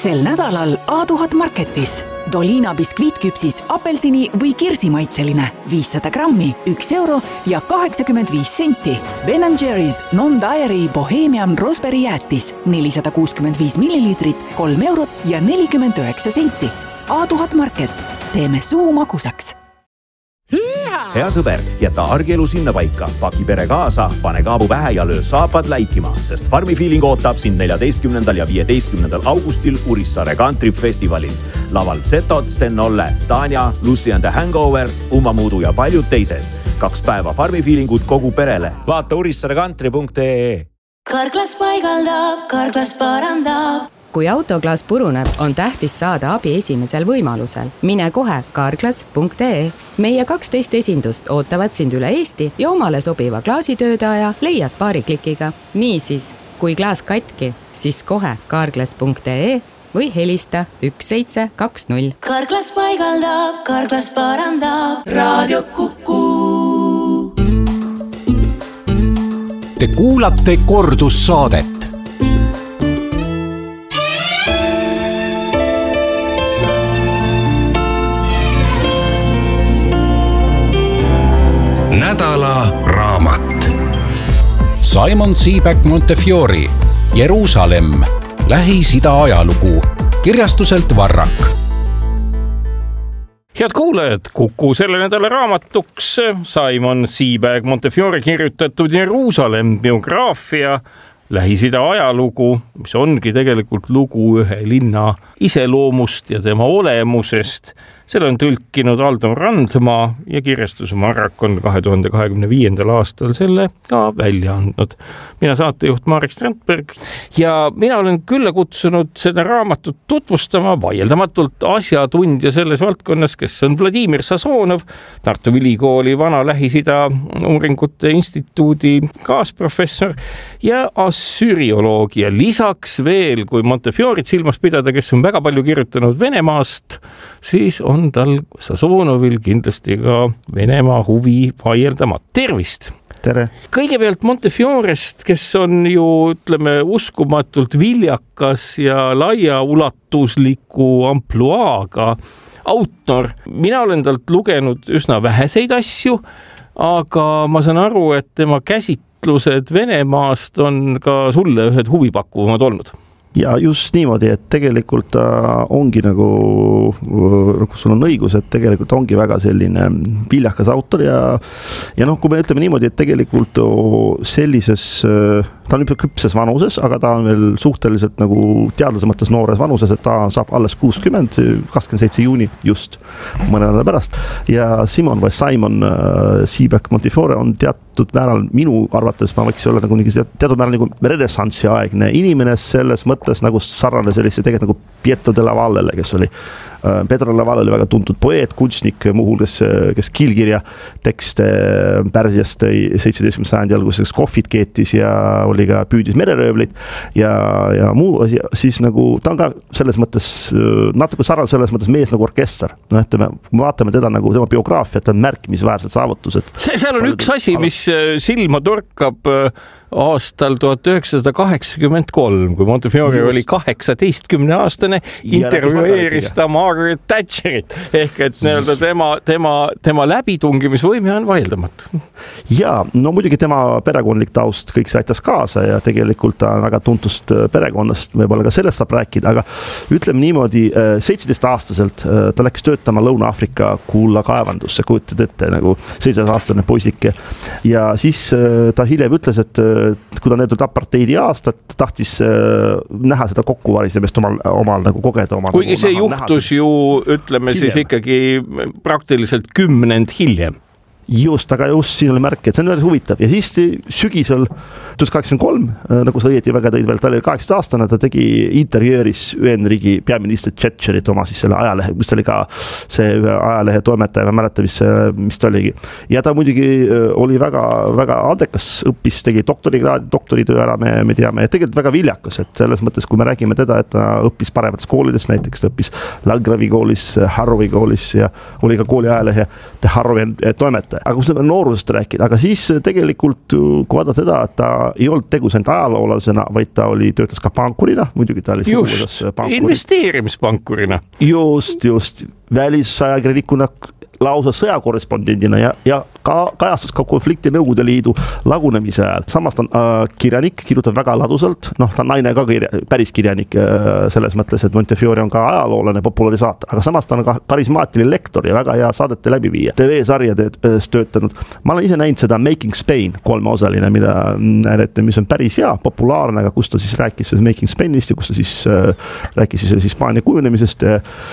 Sel nädalal A1000 Marketis. Dolina biskviitküpsis apelsini või kirsimaitseline 500 grammi, 1 euro ja 85 senti. Ben & Jerry's Non-Dairy Bohemian Raspberry jäätis 465 milliliitrit, 3 eurot ja 49 senti. A1000 Market. Teeme suu magusaks. Hea sõber, jäta argielu sinna paika, paki pere kaasa, pane kaabu pähe ja löö saapad läikima, sest Farmi Feeling ootab sind 14. ja 15. augustil Urissaare Country Festivalil. Laval Zetod, Sten Olle, Tanja, Lucy and the Hangover, Ummamuudu ja paljud teised. 2 päeva Farmi Feelingut kogu perele. Vaata urissaarecountry.ee. Karklas paigaldab, Karklas parandab. Kui autoklaas puruneb, on tähtis saada abi esimesel võimalusel. Mine kohe karklas.ee. Meie 12 esindust ootavad sind üle Eesti ja omale sobiva klaasitöödaja leiad paari klikiga. Niisiis, kui klaas katki, siis kohe karklas.ee või helista 1720. Karklas paigaldab, Karklas parandab. Raadio Kuku. Te kuulate kordussaadet. Nädala raamat. Simon Sebag Montefiore, Jeruusalemm, Lähis-Ida ajalugu, kirjastuselt Varrak. Head kuulajad, Kuku selle nädala raamatuks Simon Sebag Montefiore kirjutatud Jeruusalemm biograafia, Lähis-Ida ajalugu, mis ongi tegelikult lugu ühe linna iseloomust ja tema olemusest. Selle on tõlkinud Aldo Randmaa ja kirjastus Varrak on 2025. aastal selle ka välja andnud. Mina saatejuht Marek Strandberg ja mina olen külla kutsunud seda raamatut tutvustama vaieldamatult asjatundja selles valdkonnas, kes on Vladimir Sazonov, Tartu Ülikooli Vana Lähis-Ida uuringute instituudi kaasprofessor ja assürioloog ja lisaks veel, kui Montefioret silmas pidada, kes on väga palju kirjutanud Venemaast, siis on tal Sazonovil kindlasti ka Venemaa huvi vaieldama. Tervist! Tere! Kõigepealt Montefiorest, kes on ju, ütleme, uskumatult viljakas ja laiaulatusliku ampluaaga autor. Mina olen talt lugenud üsna väheseid asju, aga ma saan aru, et tema käsitlused Venemaast on ka sulle ühed huvipakkuvamad olnud. Ja just niimoodi, et tegelikult ongi nagu, kus sul on õigus, et tegelikult ongi väga selline viljakas autor ja kui me ütleme niimoodi, et tegelikult sellises, ta on juba küpses vanuses, aga ta on veel suhteliselt nagu teadlase mõttes noores vanuses, et ta saab alles 60, 27 juuni just mõne nädala pärast ja Simon Sebag Montefiore on teatud määral minu arvates, ma võiks olla nagu teatud määral nagu renessansi aegne inimene selles mõttes, nagu sarnane sellise tegelikult nagu Pietro della Vallele, kes oli Pedro della Valle oli väga tuntud poeet, kunstnik, muuhulgas, kes kiilkirja tekste Pärsiast 17. sajandi alguses kohvit keetis ja oli ka püüdis mereröövleid ja muu asi, siis nagu ta on ka selles mõttes natuke sarnane selles mõttes mees nagu orkester. Ütleme, kui me vaatame teda nagu tema biograafiat, on märkimisväärsed saavutused. Seal on üks asi, mis silma torkab aastal 1983, kui Montefiore oli 18-aastane, intervjueeris ta Margaret Thatcherit ehk et tema läbitungimisvõime on vaieldamatu. Ja, no muidugi tema perekondlik taust kõik see aitas kaasa ja tegelikult ta on väga tuntust perekonnast, võib-olla ka sellest saab rääkida, aga ütleme niimoodi, 17-aastaselt ta läks töötama Lõuna-Afrika kullakaevandusse, kujutad ette nagu 17-aastane poisike ja siis ta hiljem ütles, et kui ta need aparteidi aastat, tahtis näha seda kokkuvarisemist omal nagu kogeda. Kuigi see juhtus ju, ütleme hiljem. Siis ikkagi praktiliselt 10 hiljem. Just, aga just siin oli märk, et see on väga huvitav ja siis sügisel 1983, nagu sa õieti väga tõid veel, ta oli 18-aastane, ta tegi interjööris Ühendriigi peaministri Thatcherit oma siis selle ajalehe, kus ta oli ka see ühe ajalehe toimetaja, ma mäleta, mis ta oligi. Ja ta muidugi oli väga, väga adekas, õppis, tegi doktoritöö ära, me teame, ja tegelikult väga viljakas, et selles mõttes, kui me räägime teda, et ta õppis paremates koolides, näiteks ta õppis Landgravi koolis, Harrowi koolis ja oli ka kooli ajalehe Harrowi toimetaja. Aga kus noorusest rääkida, aga siis tegelikult kui vaadata teda, et ta ei olnud tegus ainult ajaloolasena, vaid ta töötas ka pankurina, muidugi ta oli just, investeerimispankurina. Just, välisajakirjanikuna lausa sõjakorrespondendina ja kajastus ka konflikti Nõukogude Liidu lagunemise ajal. Samas ta on kirjanik, kirjutab väga ladusalt, ta on naine ka päris kirjanik selles mõttes, et Montefiore on ka ajaloolane popularisaator, aga samas ta on ka karismaatiline lektor ja väga hea saadete läbiviija, TV-sarjades töötanud. Ma olen ise näinud seda Making Spain 3-osaline, mis on päris hea, populaarne, aga kus ta siis rääkis Making Spainist ja kus ta siis rääkis siis Hispaania kujunemisest.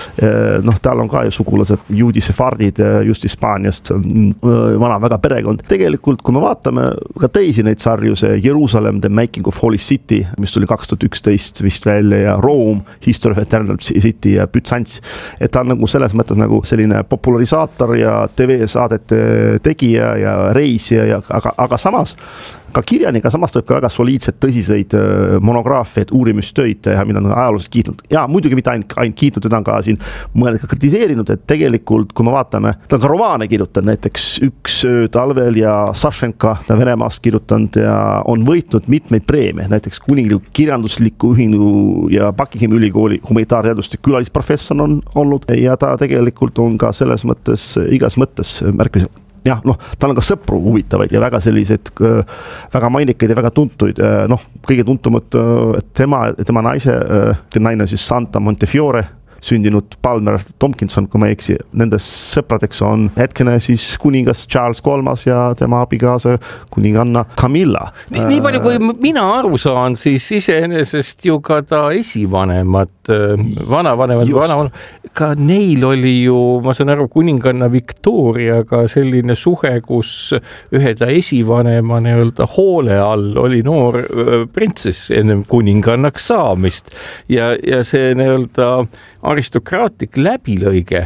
Tal on ka ju sugulased juudi sefardid just Hispaaniast, vana väga perekond. Tegelikult, kui me vaatame ka teisi neid sarju, see Jerusalem, The Making of Holy City, mis tuli 2011 vist välja ja Rome, History of Eternal City ja Byzants, et ta on nagu selles mõttes nagu selline popularisaator ja TV-saadete tegija ja reisija, aga samas ka kirjanik, aga samas võib ka väga soliidselt tõsiseid monograafiaid, uurimistöid teha, mida on ajalooliselt kiitnud. Ja muidugi mitte ainult kiitnud, teda on ka siin mõned ka kritiseerinud, et tegelikult, kui me vaatame, ta on ka romaane kirjutanud, näiteks Üks talvel ja Sašenka, ta Venemaast kirjutanud ja on võitnud mitmeid preemia, näiteks Kuningliku kirjandusliku ühingu ja Buckinghami ülikooli humanitaarteaduste külalisprofessor on olnud ja ta tegelikult on ka selles mõttes igas mõttes märkis. Jah, tal on ka sõpru huvitavaid ja väga sellised väga mainikaid ja väga tuntuid. Kõige tuntumad, et tema naine siis Santa Montefiore, sündinud Palmer Tompkinson, kui ma ei eksi, nendes sõpradeks on hetkene siis kuningas Charles III ja tema abikaasa kuninganna Camilla. Nii palju, kui mina aru saan, siis iseenesest ju ka ta esivanemad, vanavanemad, ka neil oli ju, ma saan aru, kuninganna Victoriaga selline suhe, kus ühe ta esivanema hoole all oli noor printsess ennem kuningannaks saamist ja see aristokraatlik läbilõige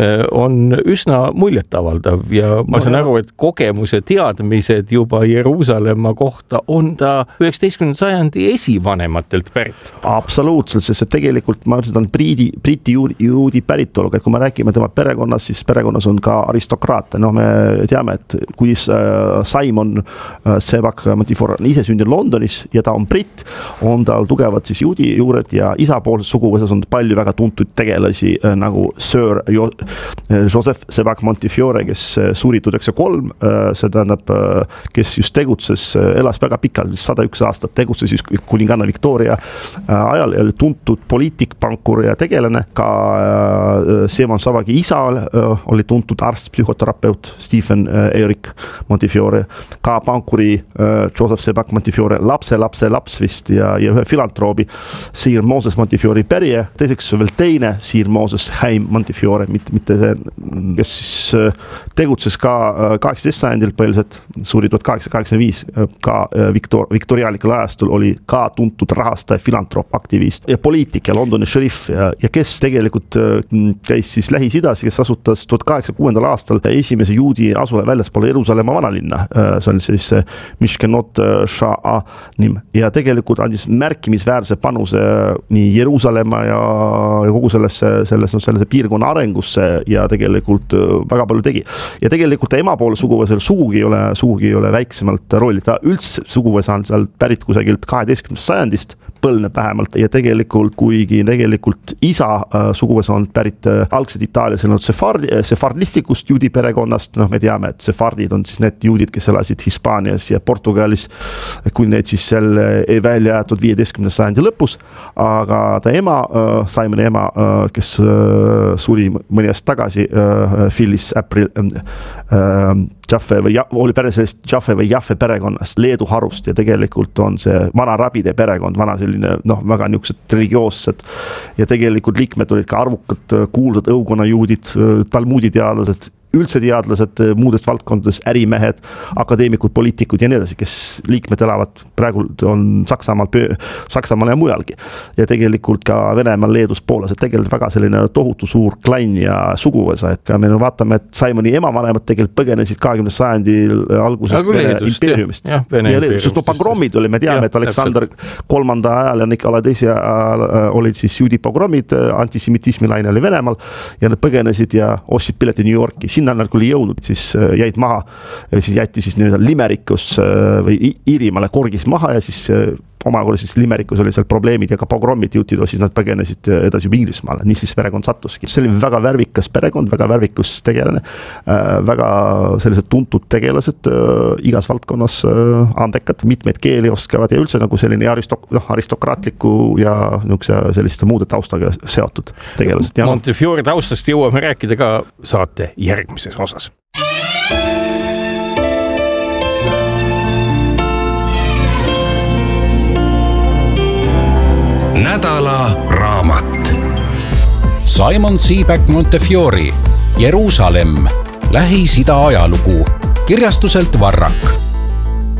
on üsna muljetavaldav ja ma saan aru, et kogemus ja teadmised juba Jeruusalemma kohta on ta 19. sajandi esivanematelt pärit. Absoluutselt, sest tegelikult ma ütlen, et Briti juudi päritoluga, et kui me räägime tema perekonnas, siis perekonnas on ka aristokraate. Me teame, et kui Simon Sebag Montefiore on ise sündinud Londonis ja ta on britt, on tal tugevad siis juudi juured ja isapoolses suguvõsas on palju väga tuntud tegelasi nagu Sir Joseph Sebag Montefiore, kes suri 1903, see tähendab, kes just tegutses, elas väga pikalt, 101 aastat, tegutses just kuninganna Victoria ajal, oli tuntud poliitik, pankur ja tegelane, ka Simon Sebagi isa oli tuntud arst, psühhoterapeut Stephen Eric Montefiore, ka pankuri Joseph Sebag Montefiore laps vist ja ühe filantroobi Sir Moses Montefiore pärija, teiseks veel teine Sir Moses Haim Montefiore, mitte see, kes siis tegutses ka 18. sajandil põhiliselt, suri 1885, ka viktoriaalikul ajastul oli ka tuntud rahastaja, filantroop, aktivist ja poliitik ja Londoni šerif ja kes tegelikult käis siis Lähis-Idas, kes asutas 1806. aastal esimese juudi asule väljaspool Jeruusalemma vanalinna, see on siis Mishkenot Sha'anim ja tegelikult andis märkimisväärse panuse nii Jeruusalemma ja kogu sellesse piirkonna arengusse ja tegelikult väga palju tegi. Ja tegelikult ta emapoole suguvõsel sugugi ei ole väiksemalt rolli. Ta üldse suguvõsa on seal pärit kusagilt 12. sajandist, põlneb vähemalt ja tegelikult, kuigi tegelikult isa suguvõsa on pärit algselt Itaalias sefardistikust juudi perekonnast, me teame, et sefardid on siis need juudid, kes elasid Hispaanias ja Portugalis, kui need siis seal ei välja jäetud 15. sajandi lõpus, aga ta ema, Simoni ema, kes suri mõni aasta tagasi, Phyllis April Jaffe oli päris sellest Jaffe või Jaffe perekonnast, Leedu harust ja tegelikult on see vana rabide perekond, vana selline, väga niisugused religioossed ja tegelikult liikmed olid ka arvukad kuulsad õukonnajuudid, talmuuditeadlased, üldse teadlased muudest valdkondadest, ärimehed, akadeemikud, poliitikud ja nii edasi, kes liikmed elavad praegu on Saksamaal ja mujalgi. Ja tegelikult ka Venemaal, Leedus, Poolas, et tegelikult väga selline tohutu suur klann ja suguvõsa, et ka me vaatame, et Simoni emavanemad tegelikult põgenesid 20. sajandil algusest Vene impeeriumist. Ja Leedust, sest pogrommid oli, me teame, et Aleksander III ajal ja Nikolai II ajal olid siis juudi pogrommid, antisemitismi laine oli Venemaal ja nad põgenesid ja ostsid pileti New Yorki. sinna nad küll ei jõudnud, siis jäid maha, siis jäeti siis nii-öelda Limerikus või Iirimaale korgis maha ja siis omakorda siis Limerikus oli seal probleemid ja ka pogrommid juhtid, siis nad põgenesid edasi juba Inglismaale, nii siis perekond sattuski. See oli väga värvikas perekond, väga värvikus tegelane, väga sellised tuntud tegelased igas valdkonnas andekad, mitmeid keeli oskavad ja üldse nagu selline aristokraatliku ja selliste muude taustaga seotud tegelased. Montefiore taustast jõuame rääkida ka saate järgmises osas. Nädala raamat. Simon Sebag Montefiore, Jeruusalemm, Lähis-Ida ajalugu, kirjastuselt Varrak.